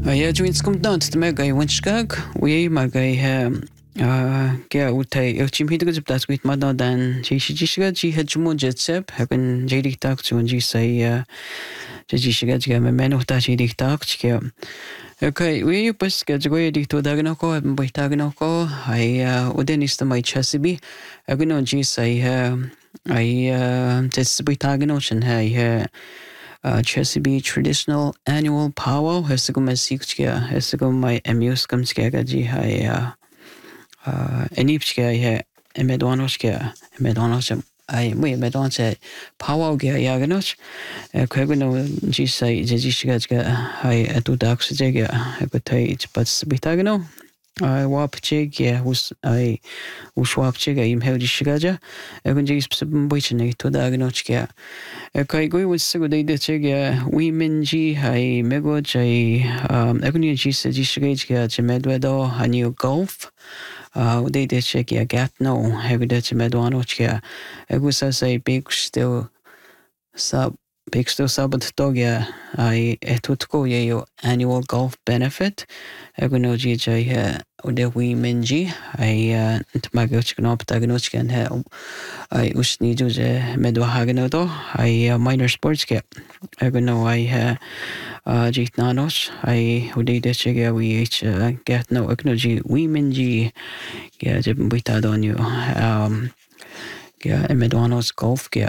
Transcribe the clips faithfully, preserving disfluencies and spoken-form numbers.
Ja, joins komt dat me gai winskag we ma gai ge utai eu hidro de plas wit ma dan ji shiga ji hajmo jetsep hakan jiri tak chun ji sai ji shiga ji me meno ta jiri tak ke okay we pas ke go di to dagno ko bai tagno ko ai uden ist mai chasibi agno ji sai ai tes bai tagno chen hai Uh, Chesapeake traditional annual powwow has to go my sikska has to go my amuse comes gaji hai uh enipska he emedwanoska emedwanosam ai we medwanse powwow ge yaganoch kwegno ji sai ji shiga hai atu dax jega egotai but bitagno I wapchig yeah was I was wapchig I am held shigaja egun jis boichne to dagnochka kai go was so they did chig we minji I mego jai um egun jis ji shigaja chemedwedo hanyu golf uh they did check yeah gat no have that chemedwanochka egus say big still sub big still sabat dog yeah I etutko yo annual golf benefit egun ji jai Ode we minji I tmagoch knop tagnochkan he I usni juje medwa hagnodo I minor sports ke egono I uh jit nanos I ode de chega we each get no eknoji we minji ge je buita donyo um ge medwanos golf ge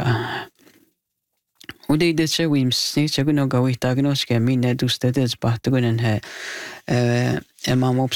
Ode de che we snitch egono go we tagnochkan min ne du stedes bahtunen he uh emam